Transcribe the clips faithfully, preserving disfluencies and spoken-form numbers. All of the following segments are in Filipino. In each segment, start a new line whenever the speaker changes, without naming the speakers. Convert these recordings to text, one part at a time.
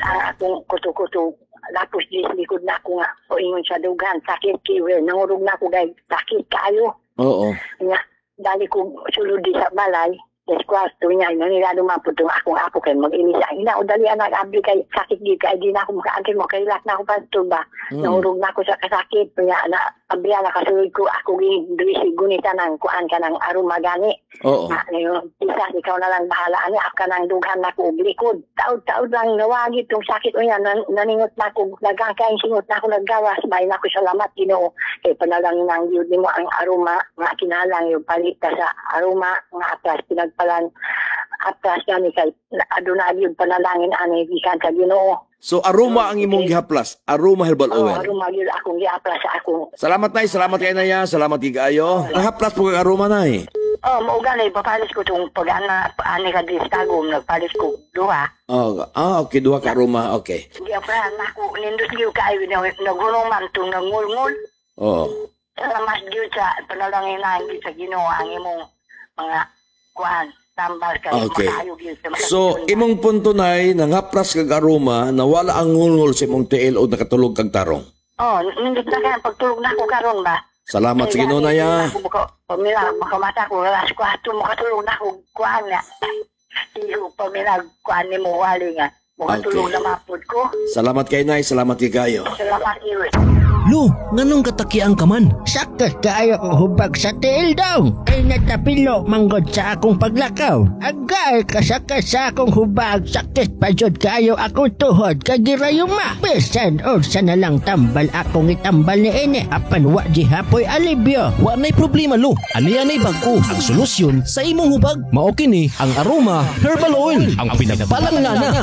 ang akong kuto-kuto. Tapos di likod na ako nga. O ingon sa dugan, sakit kiwi. Nangurog na ako guys, sakit kayo.
Oo.
Nga, dali ko sulod di sa balay. Yes, kwarto niya, nanilado maputong akong ako kay mag-inisa. Ina, o dali anak, abli kay sakit di kay di na ako makaantay mo. Kailak na ako pastor ba? Mm. Nahurog na ako sa kasakit. Kaya na, abli na kasulod ko ako gini gunita ng kuan ka ng aroma gani.
Oo.
Na, ngayon, isa, ikaw na lang bahala. Ano, ako ka ng dughan na ako likod. Taod-taod lang nawagit itong sakit o yan. Nan, naningot na ako, nagkakain singot na ako naggawas. Bayan ako salamat, ginoo. Kaya panalangin ng Diyos mo ang aroma. Nga kinalang yung palita sa aroma. Nga atras, pinagpalan. Atras gani kay aduna yung panalangin ani gikan sa Ginoo.
So aroma ang imong gihaplas, aroma herbal
Oh,
oil.
aroma yun akong giaplas sa ako.
Salamat nay, salamat kay Naya, salamat kay kaayo. Nahaplas po kag aroma nay.
Oh, mao gani papalis ko tong pag-ana ani ka distagom nagpalis ko duha.
Oh, ah okay, duha ka aroma, okay.
Giaplas na ako nindot gyud kay nagulong man tong nangulngul.
Oh.
Salamat gyud sa panalangin na sa Ginoo ang imong mga kuan.
Okay. So, imong punto nay, nanghaplas kag aroma, nawala ang ngulngol sa imong tiil o nakatulog kag tarong.
Oh, nindot na kaya pagtulog na ako karon ba?
Salamat sa Ginoo Naya.
Pamila, makamata ko, alas kwato, makatulog na ako, kuhaan nga. Iyo, pamila, kuhaan ni mo, wali nga. Makatulog na mapod ko.
Salamat kay Nay, salamat kay kayo.
Salamat iyo.
Lu, nganong katakian ka man?
Sakit kaayo ko hubag sa tiil daw. Ay natapilo manggod sa akong paglakaw. Agay kasakit sa akong hubag. Sakit pa jud kaayo akong tuhod kagirayuma. Bisan unsa na lang tambal akong itambal ni ini. Apan wa di hapoy alibyo.
Wa nay problema Lu. Ani-anay bag-o ang solusyon sa imong hubag. Mao kini ang Aroma Herbal Oil, ang pinagbalangana.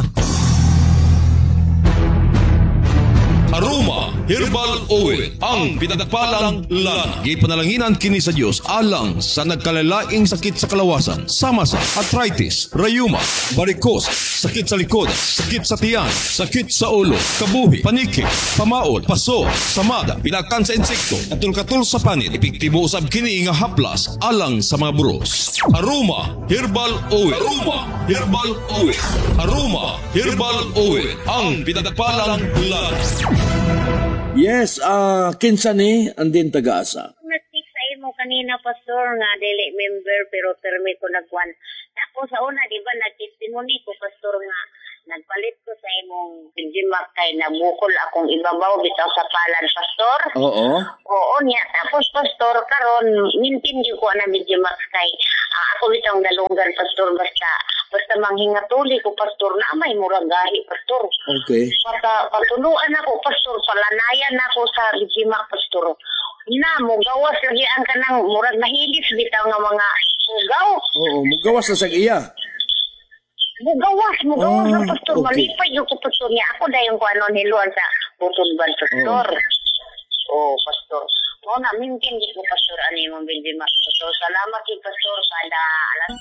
Aroma Herbal Oil, ang pinagpalang lana. Gipanalanginan kini sa Dios alang sa nagkalalaing sakit sa kalawasan, sama sa arthritis, rayuma, varicose, sakit sa likod, sakit sa tiyan, sakit sa ulo, kabuhi, paniki, pamaol, paso, samada, pinakan sa insekto, katul-katul sa panit, epektibo usab kini nga haplas alang sa mga buros. Aroma Herbal Oil. Aroma Herbal Oil. Aroma Herbal Oil, ang pinagpalang lana.
Yes, ah, uh, kinsa ni andin taga-asa.
Nag-text sa imo kanina, Pastor, nga dili member pero permi ko nagwan. Ako sa una, di ba, nag-testimony ko, Pastor, nga nagpalit ko sa imong Benjimak kay nabukol akong ibabaw bitaw sa palad, Pastor.
Oo.
Oo niya. Tapos, Pastor, karon mintin ko na Benjimak kay uh, ako bitang dalunggan, Pastor, basta basta manghingatuli ko, Pastor, na may muragahi, Pastor.
Okay.
Basta patuluan ako, Pastor, palanayan ako sa Benjimak, Pastor. Na, mugawas lagi ang kanang murag mahilis bitaw nga mga mugaw.
Oo, mugawas na sa iya.
Mugawas, mugawas
Ah,
na, Pastor.
okay.
Malipay yung ko, Pastor niya. Ako na yung kung ano niluan sa Butulban, Pastor. Oo, oh, Pastor. Oo na, mintin di ko, Pastor, ano yung Benjimak, Pastor. Salamat kay Pastor, kada alas